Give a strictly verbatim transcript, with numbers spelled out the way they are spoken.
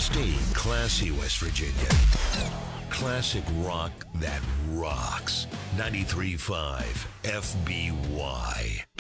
Stay classy, West Virginia. Classic rock that rocks. ninety-three point five F B Y.